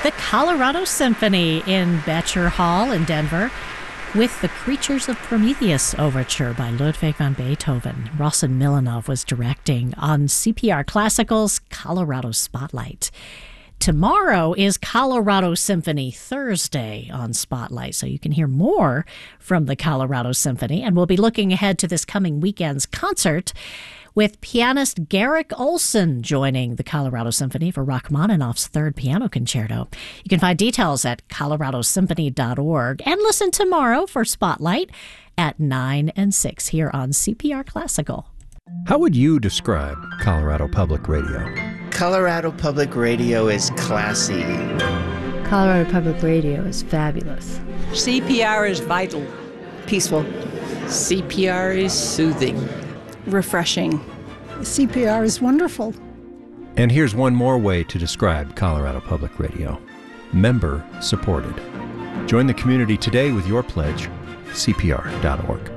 the Colorado Symphony in Becher Hall in Denver with the Creatures of Prometheus Overture by Ludwig van Beethoven. Rossen Milanov was directing on CPR Classical's Colorado Spotlight. Tomorrow is Colorado Symphony Thursday on Spotlight, so you can hear more from the Colorado Symphony. And we'll be looking ahead to this coming weekend's concert with pianist Garrick Olson joining the Colorado Symphony for Rachmaninoff's third piano concerto. You can find details at coloradosymphony.org and listen tomorrow for Spotlight at 9 and 6 here on CPR Classical. How would you describe Colorado Public Radio? Colorado Public Radio is classy. Colorado Public Radio is fabulous. CPR is vital. Peaceful. CPR is soothing. Refreshing. CPR is wonderful. And here's one more way to describe Colorado Public Radio. Member supported. Join the community today with your pledge, cpr.org.